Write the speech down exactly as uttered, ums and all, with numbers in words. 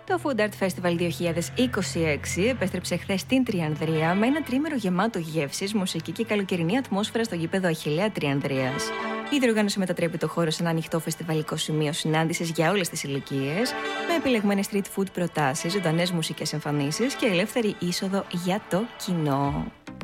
Το Food Art Festival δύο χιλιάδες είκοσι έξι επέστρεψε χθες στην Τριανδρία με ένα τρίμερο γεμάτο γεύσεις, μουσική και καλοκαιρινή ατμόσφαιρα στο γήπεδο Αχιλλέα Τριανδρίας. Η διοργάνωση μετατρέπει το χώρο σε ένα ανοιχτό φεστιβαλικό σημείο συνάντησης για όλες τις ηλικίες, με επιλεγμένες street food προτάσεις, ζωντανές μουσικές εμφανίσεις και ελεύθερη είσοδο για το κοινό.